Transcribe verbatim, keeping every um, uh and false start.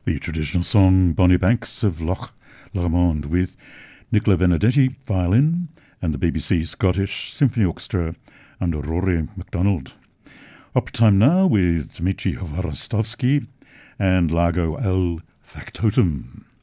The traditional song Bonnie Banks of Loch Lomond with Nicola Benedetti, violin, and the B B C Scottish Symphony Orchestra under Rory MacDonald. Opera time now with Dmitri Hvorostovsky and Largo El Factotum.